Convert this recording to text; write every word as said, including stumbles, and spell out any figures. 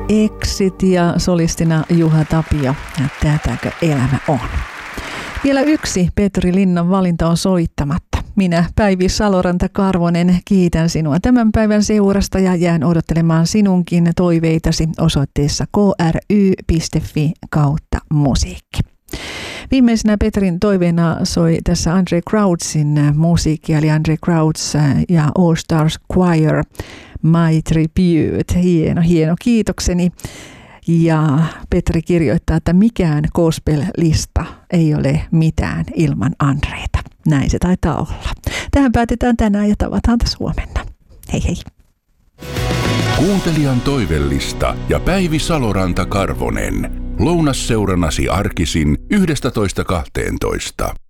Exit ja solistina Juha Tapio. Ja tätäkö elämä on? Vielä yksi Petri Linnan valinta on soittamatta. Minä, Päivi Saloranta-Karvonen, kiitän sinua tämän päivän seurasta ja jään odottelemaan sinunkin toiveitasi osoitteessa k r y piste f i kautta musiikki. Viimeisenä Petrin toiveena soi tässä Andre Crouchsin musiikki, eli Andre Crouch ja All Stars Choir, My Tribute. Hieno, hieno kiitokseni. Ja Petri kirjoittaa, että mikään gospel-lista ei ole mitään ilman Andreita. Näin se taitaa olla. Tähän päätetään tänään ja tavataan taas huomenna. Hei hei. Kuuntelijan toivellista ja Päivi Saloranta-Karvonen. Lounasseurannasi arkisin yhdestätoista kahteentoista.